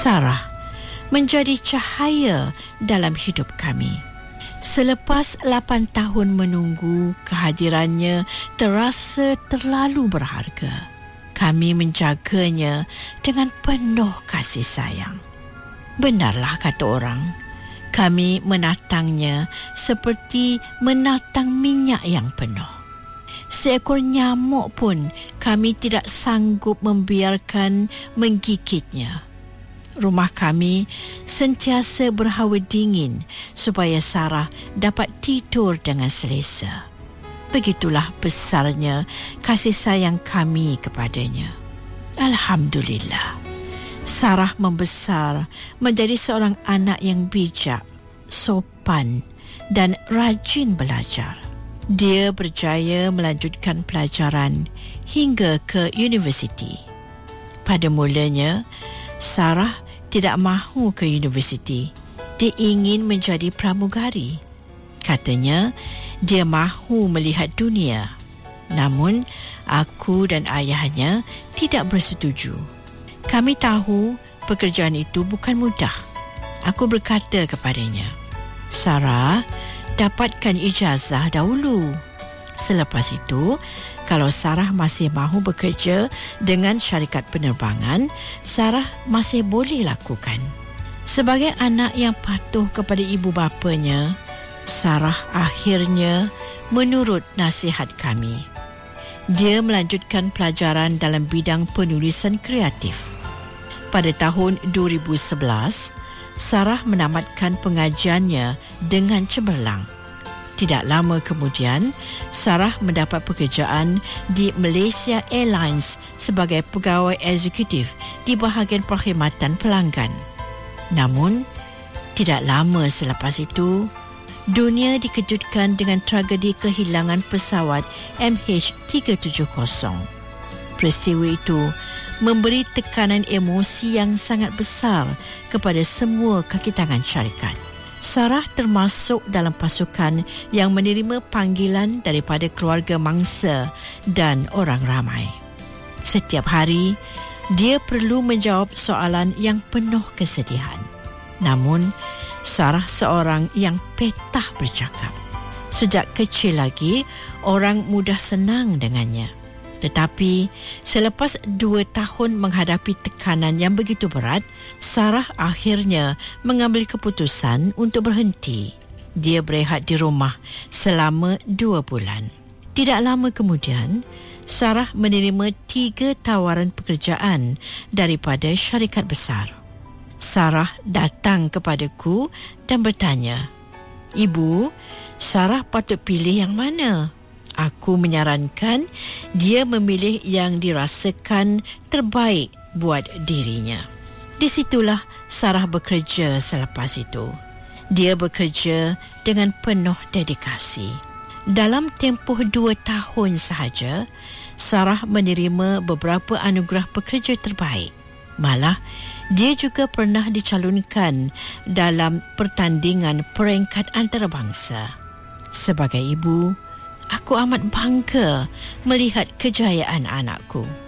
Sarah menjadi cahaya dalam hidup kami. Selepas 8 tahun menunggu, kehadirannya terasa terlalu berharga. Kami menjaganya dengan penuh kasih sayang. Benarlah kata orang, kami menatangnya seperti menatang minyak yang penuh. Seekor nyamuk pun kami tidak sanggup membiarkan menggigitnya. Rumah kami sentiasa berhawa dingin supaya Sarah dapat tidur dengan selesa. Begitulah besarnya kasih sayang kami kepadanya. Alhamdulillah, Sarah membesar menjadi seorang anak yang bijak, sopan dan rajin belajar. Dia berjaya melanjutkan pelajaran hingga ke universiti. Pada mulanya, Sarah tidak mahu ke universiti. Dia ingin menjadi pramugari. Katanya, dia mahu melihat dunia. Namun, aku dan ayahnya tidak bersetuju. Kami tahu pekerjaan itu bukan mudah. Aku berkata kepadanya, Sarah, dapatkan ijazah dahulu. Selepas itu, kalau Sarah masih mahu bekerja dengan syarikat penerbangan, Sarah masih boleh lakukan. Sebagai anak yang patuh kepada ibu bapanya, Sarah akhirnya menurut nasihat kami. Dia melanjutkan pelajaran dalam bidang penulisan kreatif. Pada tahun 2011, Sarah menamatkan pengajiannya dengan cemerlang. Tidak lama kemudian, Sarah mendapat pekerjaan di Malaysia Airlines sebagai pegawai eksekutif di bahagian perkhidmatan pelanggan. Namun, tidak lama selepas itu, dunia dikejutkan dengan tragedi kehilangan pesawat MH370. Peristiwa itu memberi tekanan emosi yang sangat besar kepada semua kaki tangan syarikat. Sarah termasuk dalam pasukan yang menerima panggilan daripada keluarga mangsa dan orang ramai. Setiap hari, dia perlu menjawab soalan yang penuh kesedihan. Namun, Sarah seorang yang petah bercakap. Sejak kecil lagi, orang mudah senang dengannya. Tetapi selepas 2 tahun menghadapi tekanan yang begitu berat, Sarah akhirnya mengambil keputusan untuk berhenti. Dia berehat di rumah selama 2 bulan. Tidak lama kemudian, Sarah menerima 3 tawaran pekerjaan daripada syarikat besar. Sarah datang kepadaku dan bertanya, "Ibu, Sarah patut pilih yang mana?" Aku menyarankan dia memilih yang dirasakan terbaik buat dirinya. Di situlah Sarah bekerja selepas itu. Dia bekerja dengan penuh dedikasi. Dalam tempoh 2 tahun sahaja, Sarah menerima beberapa anugerah pekerja terbaik. Malah, dia juga pernah dicalonkan dalam pertandingan peringkat antarabangsa. Sebagai ibu, aku amat bangga melihat kejayaan anakku.